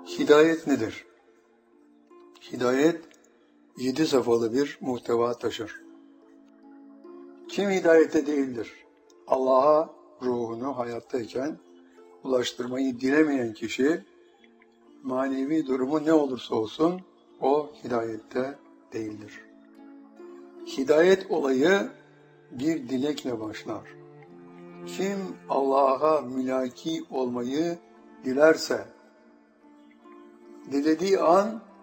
Hidayet nedir? Hidayet 7 safhalı bir muhteva taşır. Kim hidayette değildir? Allah'a ruhunu hayattayken ulaştırmayı dilemeyen kişi, manevi durumu ne olursa olsun o hidayette değildir. Hidayet olayı bir dilekle başlar. Kim Allah'a mülaki olmayı dilerse, dilediği an